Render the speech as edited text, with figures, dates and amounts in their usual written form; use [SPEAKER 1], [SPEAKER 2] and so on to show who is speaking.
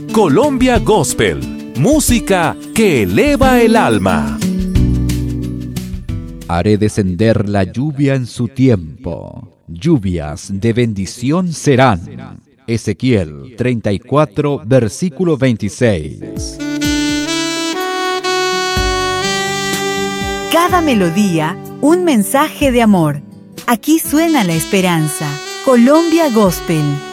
[SPEAKER 1] Colombia Gospel, música que eleva el alma.
[SPEAKER 2] Haré descender la lluvia en su tiempo. Lluvias de bendición serán. Ezequiel 34, versículo 26.
[SPEAKER 3] Cada melodía, un mensaje de amor. Aquí suena la esperanza. Colombia Gospel.